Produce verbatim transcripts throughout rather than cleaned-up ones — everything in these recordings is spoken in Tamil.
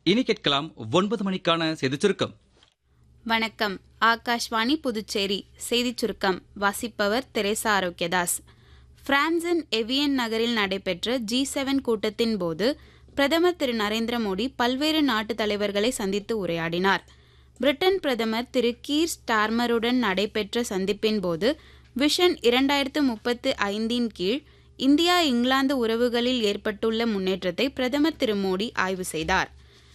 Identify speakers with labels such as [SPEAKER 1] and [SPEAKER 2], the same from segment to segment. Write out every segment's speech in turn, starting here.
[SPEAKER 1] இனி கேட்கலாம் ஒன்பது மணிக்கான செய்திச் சுருக்கம்.
[SPEAKER 2] வணக்கம். ஆகாஷ்வாணி புதுச்சேரி செய்திச் சுருக்கம் வாசிப்பவர் தெரேசா ஆரோக்கியதாஸ். பிரான்சின் எவியன் நகரில் நடைபெற்ற ஜி செவன் கூட்டத்தின் போது பிரதமர் திரு நரேந்திர மோடி பல்வேறு நாட்டு தலைவர்களை சந்தித்து உரையாடினார். பிரிட்டன் பிரதமர் திரு கீர் ஸ்டார்மருடன் நடைபெற்ற சந்திப்பின் போது விஷன் இரண்டாயிரத்து முப்பத்து ஐந்தின் கீழ் இந்தியா இங்கிலாந்து உறவுகளில் ஏற்பட்டுள்ள முன்னேற்றத்தை பிரதமர் திரு மோடி ஆய்வு செய்தார்.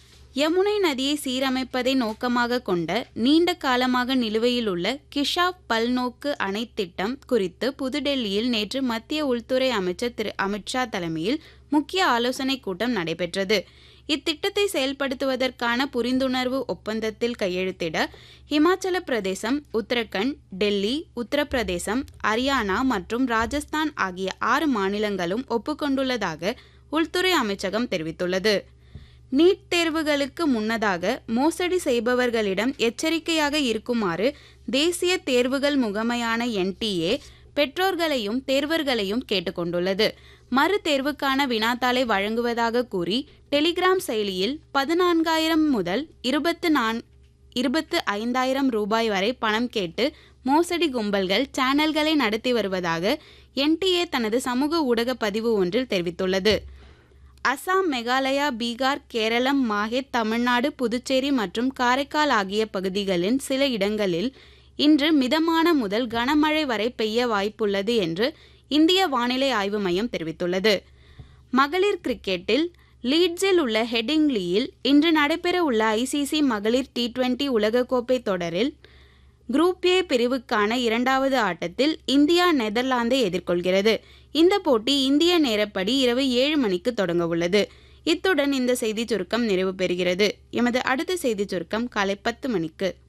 [SPEAKER 2] யமுனை நதியை சீரமைப்பதை நோக்கமாக கொண்ட நீண்ட காலமாக நிலுவையில் உள்ள கிஷாப் பல்நோக்கு அணை திட்டம் குறித்து புதுடெல்லியில் நேற்று மத்திய உள்துறை அமைச்சர் திரு அமித்ஷா தலைமையில் முக்கிய ஆலோசனைக் கூட்டம் நடைபெற்றது. இத்திட்டத்தை செயல்படுத்துவதற்கான புரிந்துணர்வு ஒப்பந்தத்தில் கையெழுத்திட இமாச்சல பிரதேசம், உத்தரகண்ட், டெல்லி, உத்தரப்பிரதேசம், ஹரியானா மற்றும் ராஜஸ்தான் ஆகிய ஆறு மாநிலங்களும் ஒப்புக்கொண்டுள்ளதாக உள்துறை அமைச்சகம் தெரிவித்துள்ளது. நீட் தேர்வுகளுக்கு முன்னதாக மோசடி செய்பவர்களிடம் எச்சரிக்கையாக இருக்குமாறு தேசிய தேர்வுகள் முகமையான என் டி ஏ பெற்றோர்களையும் தேர்வர்களையும் கேட்டுக்கொண்டுள்ளது. மறு தேர்வுக்கான வினாத்தாளை வழங்குவதாக கூறி டெலிகிராம் செயலியில் பதினான்காயிரம் முதல் இருபத்து நான் இருபத்து ஐந்தாயிரம் ரூபாய் வரை பணம் கேட்டு மோசடி கும்பல்கள் சேனல்களை நடத்தி வருவதாக என் டி ஏ தனது சமூக ஊடக பதிவு ஒன்றில் தெரிவித்துள்ளது. அசாம், மேகாலயா, பீகார், கேரளம், மாஹே, தமிழ்நாடு, புதுச்சேரி மற்றும் காரைக்கால் ஆகிய பகுதிகளின் சில இடங்களில் இன்று மிதமான முதல் கனமழை வரை பெய்ய வாய்ப்புள்ளது என்று இந்திய வானிலை ஆய்வு மையம் தெரிவித்துள்ளது. மகளிர் கிரிக்கெட்டில் லீட்ஸில் உள்ள ஹெடிங்லியில் இன்று நடைபெற உள்ள ஐ சி சி மகளிர் டி டுவெண்டி உலகக்கோப்பை தொடரில் குரூப் ஏ பிரிவுக்கான இரண்டாவது ஆட்டத்தில் இந்தியா நெதர்லாந்தை எதிர்கொள்கிறது. இந்த போட்டி இந்திய நேரப்படி இரவு ஏழு மணிக்கு தொடங்க உள்ளது. இத்துடன் இந்த செய்திச் சுருக்கம் நிறைவு பெறுகிறது. எமது அடுத்த செய்திச் சுருக்கம் காலை பத்து மணிக்கு.